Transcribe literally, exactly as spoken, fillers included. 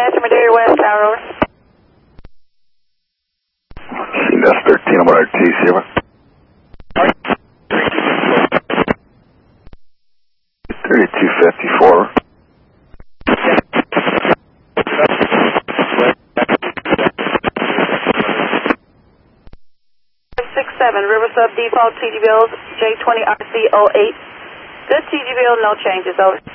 Dispatch, Madera West, Tower over. C N S thirteen, I'm on R T C, over. thirty-two fifty-four. six seven, River Sub default T G bills, J twenty R C oh eight. Good T G bill, no changes, over.